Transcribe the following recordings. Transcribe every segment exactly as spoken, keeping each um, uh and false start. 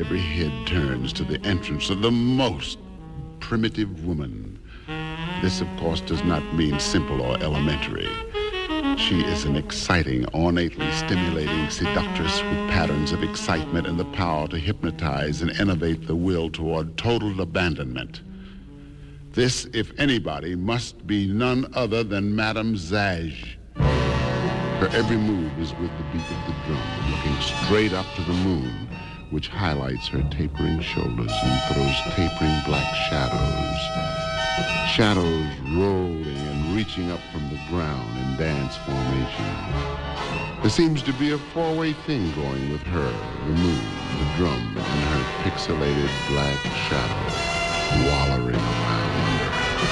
every head turns to the entrance of the most primitive woman. This, of course, does not mean simple or elementary. She is an exciting, ornately stimulating seductress with patterns of excitement and the power to hypnotize and innovate the will toward total abandonment. This, if anybody, must be none other than Madame Zage. Her every move is with the beat of the drum, looking straight up to the moon, which highlights her tapering shoulders and throws tapering black shadows. Shadows rolling and reaching up from the ground in dance formation. There seems to be a four-way thing going with her, the moon, the drum, and her pixelated black shadow wallowing around under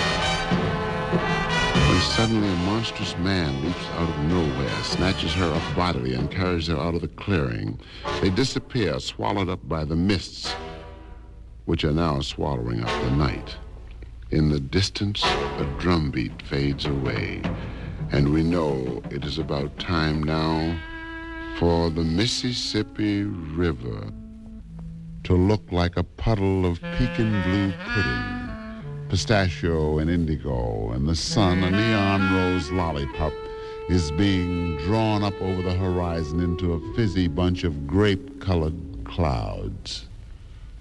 her. When suddenly a monstrous man leaps out of nowhere, snatches her up bodily, and carries her out of the clearing. They disappear, swallowed up by the mists, which are now swallowing up the night. In the distance, a drumbeat fades away, and we know it is about time now for the Mississippi River to look like a puddle of pecan blue pudding, pistachio and indigo, and the sun, a neon rose lollipop, is being drawn up over the horizon into a fizzy bunch of grape-colored clouds.